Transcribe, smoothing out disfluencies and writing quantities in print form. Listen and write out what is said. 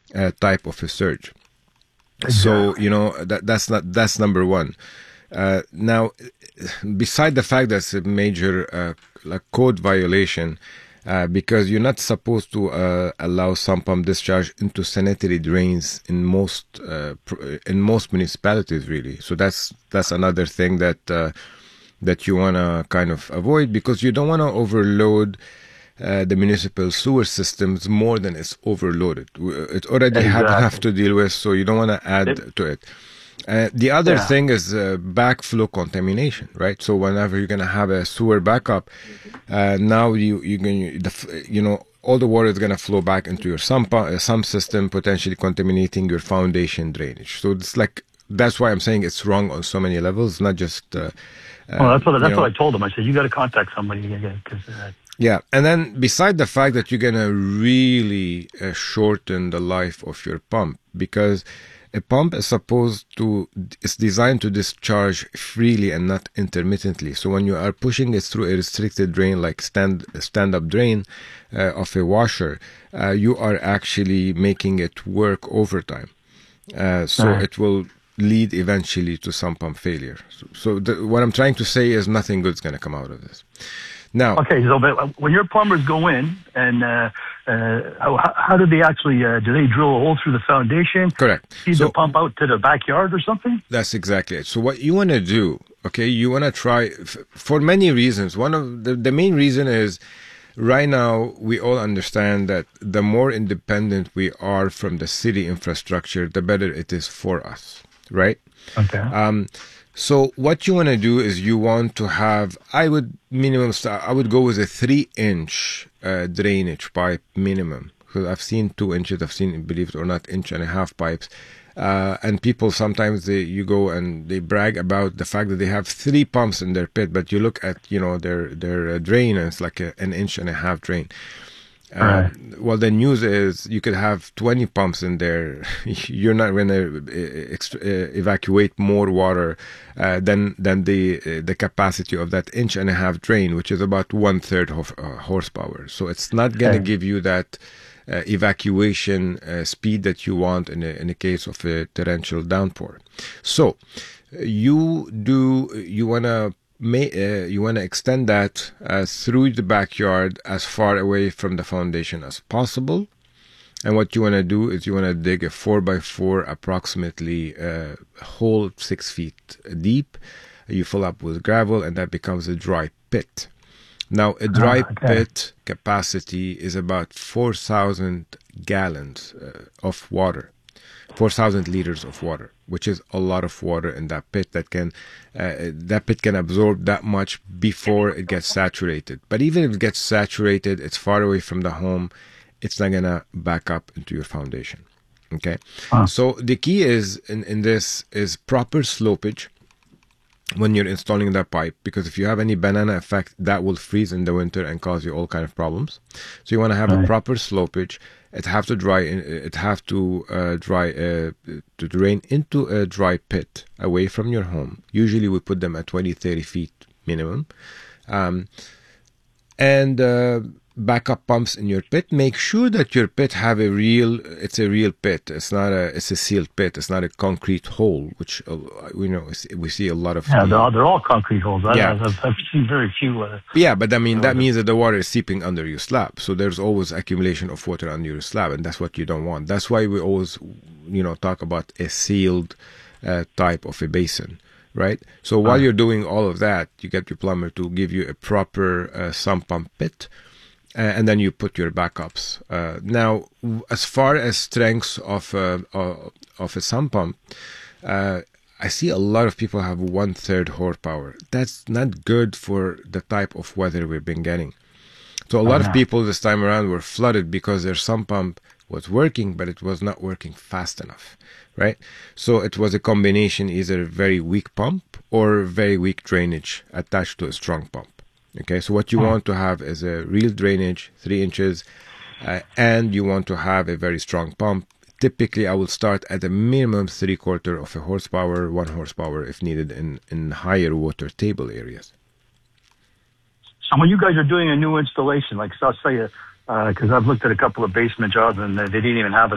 type of a surge. Exactly. So, that's number one. Now, beside the fact that's a major code violation, because you're not supposed to allow sump pump discharge into sanitary drains in most municipalities, really. So that's another thing that you want to kind of avoid, because you don't want to overload the municipal sewer systems more than it's overloaded. It already had enough to deal with, so you don't want to add to it. The other thing is backflow contamination, right? So whenever you're going to have a sewer backup, now all the water is going to flow back into your sump system, potentially contaminating your foundation drainage. So it's that's why I'm saying it's wrong on so many levels, not just. That's what I told him. I said, you got to contact somebody again, because. Yeah, and then beside the fact that you're gonna really shorten the life of your pump, because a pump is designed to discharge freely and not intermittently. So when you are pushing it through a restricted drain, like stand-up drain of a washer, you are actually making it work overtime. It will lead eventually to sump pump failure. So what I'm trying to say is nothing good's going to come out of this. Now, okay, so when your plumbers go in, and how do they actually, do they drill a hole through the foundation? Correct. Feed the pump out to the backyard or something? That's exactly it. So what you want to do, okay, you want to try, for many reasons. One of the main reason is, right now, we all understand that the more independent we are from the city infrastructure, the better it is for us, right? Okay. So what you want to do is you want to have, I would go with a 3-inch drainage pipe minimum. Because I've seen 2 inches, I've seen, believe it or not, 1.5-inch pipes. And people sometimes you go and they brag about the fact that they have 3 pumps in their pit, but you look at their drain and it's like an 1.5-inch drain. Right. Well, the news is you could have 20 pumps in there. You're not going to evacuate more water than the capacity of that 1.5-inch drain, which is about 1/3 of horsepower. So it's not going to give you that evacuation speed that you want in a case of a torrential downpour. So you want to extend that through the backyard as far away from the foundation as possible. And what you want to do is you want to dig a 4x4 approximately hole 6 feet deep. You fill up with gravel, and that becomes a dry pit. Now, a dry pit capacity is about 4,000 gallons of water. 4,000 liters of water, which is a lot of water in that pit. That pit can absorb that much before it gets saturated. But even if it gets saturated, it's far away from the home. It's not gonna back up into your foundation. Okay, so the key is in this is proper slopage when you're installing that pipe, because if you have any banana effect, that will freeze in the winter and cause you all kind of problems. So you want to have a proper slopage. It have to drain into a dry pit away from your home. Usually we put them at 20-30 feet minimum. Backup pumps in your pit. Make sure that your pit have it's a real pit. It's a sealed pit. It's not a concrete hole, which we see a lot of. Yeah, they're all concrete holes. I've seen very few. But I mean that means that the water is seeping under your slab. So there's always accumulation of water under your slab, and that's what you don't want. That's why we always, talk about a sealed type of a basin. Right? So while you're doing all of that, you get your plumber to give you a proper sump pump pit. And then you put your backups. Now, as far as strengths of a sump pump, I see a lot of people have 1/3 horsepower. That's not good for the type of weather we've been getting. So a lot of people this time around were flooded because their sump pump was working, but it was not working fast enough, right? So it was a combination, either very weak pump or very weak drainage attached to a strong pump. Okay, so what you want to have is a real drainage, 3 inches, and you want to have a very strong pump. Typically, I will start at a minimum 3/4 of a horsepower, 1 horsepower if needed in higher water table areas. So when you guys are doing a new installation, like so I'll say, because I've looked at a couple of basement jobs and they didn't even have a